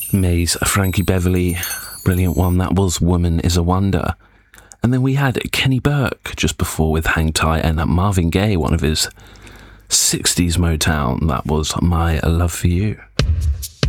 Maze, Frankie Beverly, brilliant one. That was Woman is a Wonder. And then we had Kenny Burke just before with Hang Tight, and Marvin Gaye, one of his 60s Motown. That was My Love for You.